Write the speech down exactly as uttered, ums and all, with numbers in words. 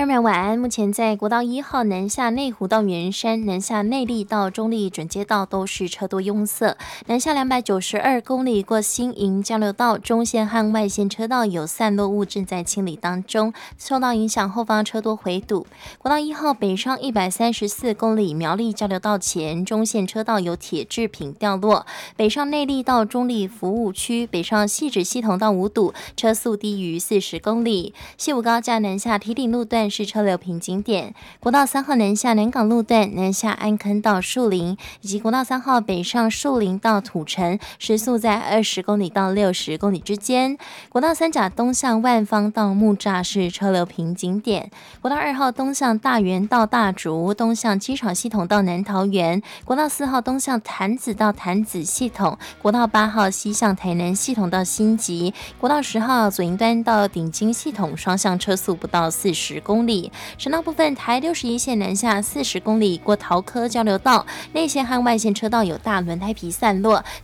朋友们晚安。目前在国道一号南下内湖到圆山、南下内坜到中坜准街道都是车多拥塞，南下两百九十二公里过新营交流道中线和外线车道有散落物正在清理当中，受到影响后方车多回堵。国道一号北上一百三十四公里苗栗交流道前中线车道有铁制品掉落，北上内坜到中坜服务区，北上汐止系统到五堵，车速低于四十公里。西武高架南下堤顶路段是车流瓶颈点，国道三号南下南港路段南下安坑到树林，以及国道三号北上树林到土城，时速在二十公里到六十公里之间。国道三甲东向万方到木栅是车流瓶颈点，国道二号东向大园到大竹，东向机场系统到南桃园，国道四号东向潭子到潭子系统，国道八号西向台南系统到新集，国道十号左营端到顶金系统，双向车速不到四十公里。省道部分，台六十一线南下四十公里过桃科交流道，内线和外线车道有大轮胎皮散落，